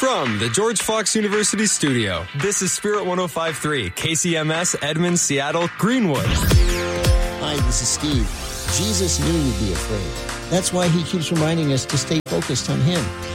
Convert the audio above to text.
From the George Fox University studio, this is Spirit 105.3, KCMS, Edmonds, Seattle, Greenwood. Hi, this is Steve. Jesus knew you'd be afraid. That's why he keeps reminding us to stay focused on him.